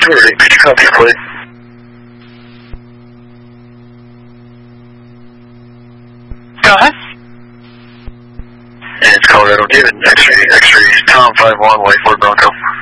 208, could you copy your plate? Go ahead. And it's Colorado David, X-ray Tom 51, White Ford Bronco.